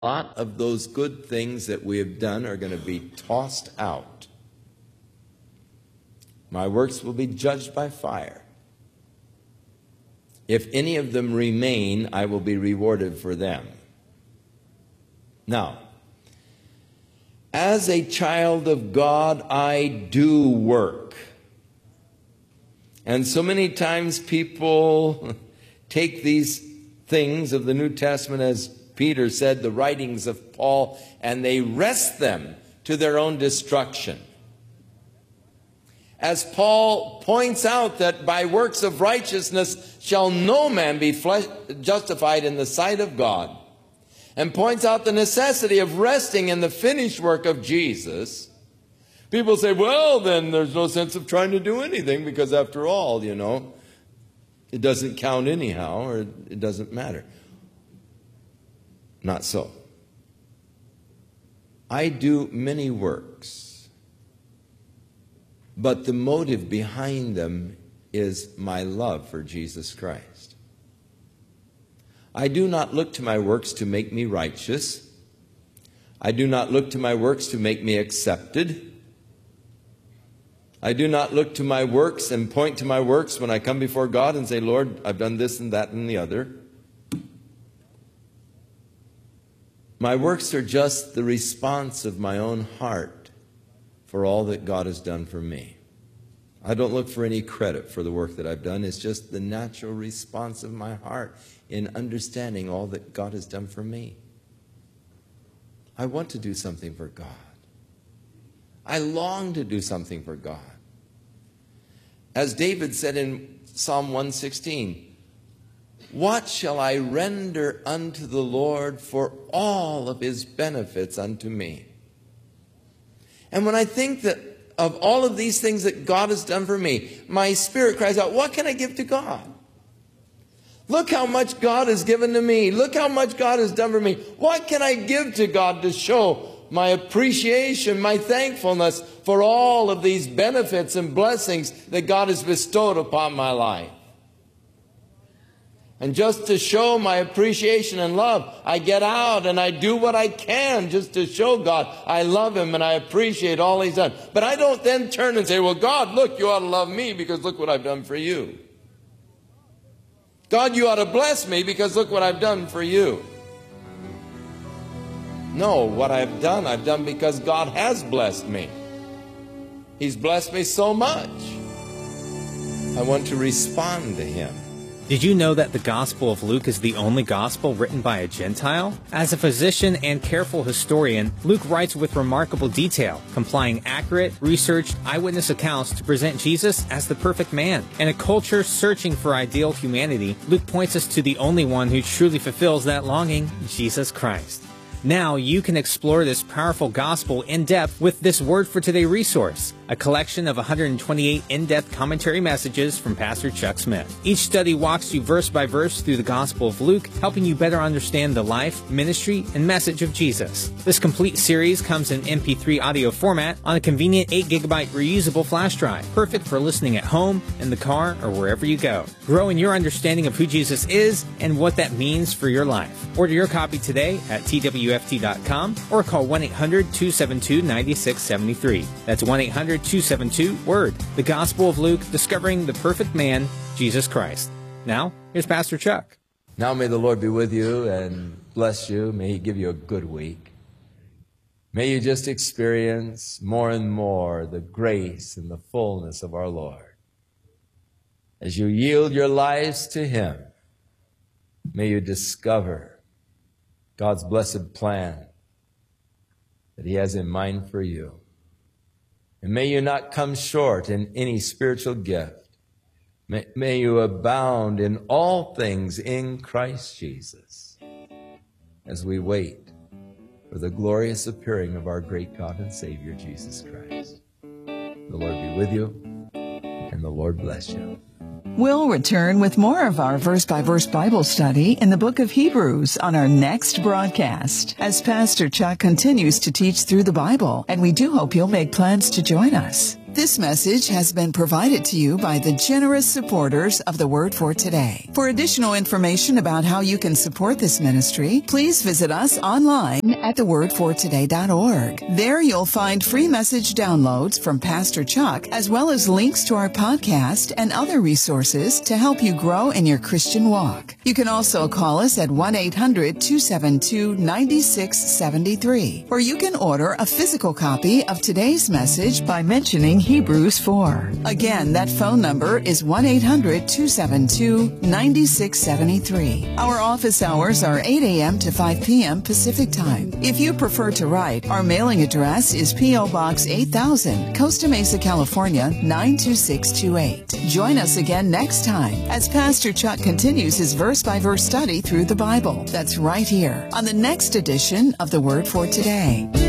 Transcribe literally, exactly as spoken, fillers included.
A lot of those good things that we have done are going to be tossed out. My works will be judged by fire. If any of them remain, I will be rewarded for them. Now, as a child of God, I do work. And so many times people take these things of the New Testament, as Peter said, the writings of Paul, and they wrest them to their own destruction. As Paul points out that by works of righteousness shall no man be flesh justified in the sight of God, and points out the necessity of resting in the finished work of Jesus, people say, well, then there's no sense of trying to do anything, because after all, you know, it doesn't count anyhow, or it doesn't matter. Not so. I do many works, but the motive behind them is my love for Jesus Christ. I do not look to my works to make me righteous. I do not look to my works to make me accepted. I do not look to my works and point to my works when I come before God and say, Lord, I've done this and that and the other. My works are just the response of my own heart for all that God has done for me. I don't look for any credit for the work that I've done. It's just the natural response of my heart in understanding all that God has done for me. I want to do something for God. I long to do something for God. As David said in Psalm one sixteen, what shall I render unto the Lord for all of his benefits unto me? And when I think that of all of these things that God has done for me, my spirit cries out, what can I give to God? Look how much God has given to me. Look how much God has done for me. What can I give to God to show my appreciation, my thankfulness for all of these benefits and blessings that God has bestowed upon my life? And just to show my appreciation and love, I get out and I do what I can just to show God I love him and I appreciate all he's done. But I don't then turn and say, well, God, look, you ought to love me because look what I've done for you. God, you ought to bless me because look what I've done for you. No, what I've done, I've done because God has blessed me. He's blessed me so much. I want to respond to him. Did you know that the Gospel of Luke is the only gospel written by a Gentile? As a physician and careful historian, Luke writes with remarkable detail, complying accurate, researched, eyewitness accounts to present Jesus as the perfect man. In a culture searching for ideal humanity, Luke points us to the only one who truly fulfills that longing, Jesus Christ. Now you can explore this powerful gospel in depth with this Word for Today resource, a collection of one hundred twenty-eight in-depth commentary messages from Pastor Chuck Smith. Each study walks you verse by verse through the Gospel of Luke, helping you better understand the life, ministry, and message of Jesus. This complete series comes in M P three audio format on a convenient eight gigabyte reusable flash drive, perfect for listening at home, in the car, or wherever you go. Grow in your understanding of who Jesus is and what that means for your life. Order your copy today at T W F T dot com or call one eight hundred two seven two nine six seven three. That's one eight hundred two seven two WORD. The Gospel of Luke, discovering the perfect man, Jesus Christ. Now, here's Pastor Chuck. Now may the Lord be with you and bless you. May he give you a good week. May you just experience more and more the grace and the fullness of our Lord. As you yield your lives to him, may you discover God's blessed plan that he has in mind for you. And may you not come short in any spiritual gift. May, may you abound in all things in Christ Jesus as we wait for the glorious appearing of our great God and Savior, Jesus Christ. The Lord be with you, and the Lord bless you. We'll return with more of our verse-by-verse Bible study in the book of Hebrews on our next broadcast as Pastor Chuck continues to teach through the Bible, and we do hope you'll make plans to join us. This message has been provided to you by the generous supporters of the Word for Today. For additional information about how you can support this ministry, please visit us online at the word for today dot org. There you'll find free message downloads from Pastor Chuck, as well as links to our podcast and other resources to help you grow in your Christian walk. You can also call us at one eight hundred two seven two nine six seven three, or you can order a physical copy of today's message by mentioning Hebrews four. Again, that phone number is one eight hundred two seven two nine six seven three. Our office hours are eight a.m. to five p.m. Pacific Time. If you prefer to write, our mailing address is P O. Box eight thousand, Costa Mesa, California nine two six two eight. Join us again next time as Pastor Chuck continues his verse-by-verse study through the Bible. That's right here on the next edition of the Word for Today.